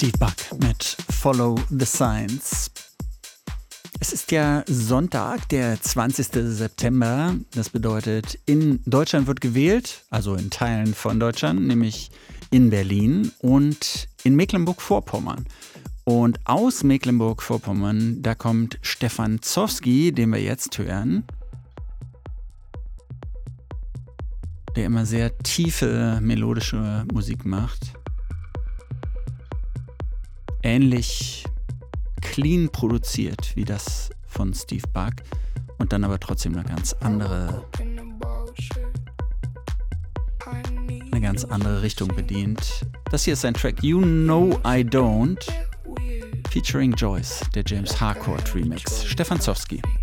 Steve Buck mit Follow the Signs. Es ist ja Sonntag, der 20. September. Das bedeutet, in Deutschland wird gewählt, also in Teilen von Deutschland, nämlich in Berlin und in Mecklenburg-Vorpommern. Und aus Mecklenburg-Vorpommern, da kommt Stefan Zowski, den wir jetzt hören, der immer sehr tiefe, melodische Musik macht. Ähnlich clean produziert wie das von Steve Buck und dann aber trotzdem eine ganz andere Richtung bedient. Das hier ist sein Track You Know I Don't featuring Joyce, der James Harcourt Remix. Stefan Zowski.